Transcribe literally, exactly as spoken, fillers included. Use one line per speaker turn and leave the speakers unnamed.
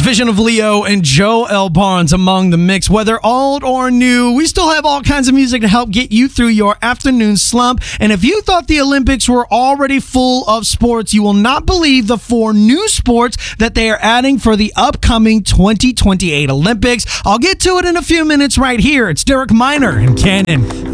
Vision of Leo and Joe L. Barnes among the mix. Whether old or new, we still have all kinds of music to help get you through your afternoon slump. And if you thought the Olympics were already full of sports, you will not believe the four new sports that they are adding for the upcoming twenty twenty-eight Olympics. I'll get to it in a few minutes right here. It's Derek Minor and Cannon.